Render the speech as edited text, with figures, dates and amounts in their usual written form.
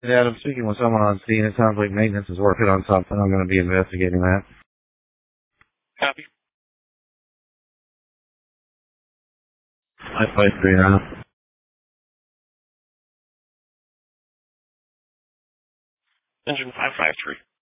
Yeah, I'm speaking with someone on scene. It sounds like maintenance is working on something. I'm going to be investigating that. Copy. 553 now. Engine 553.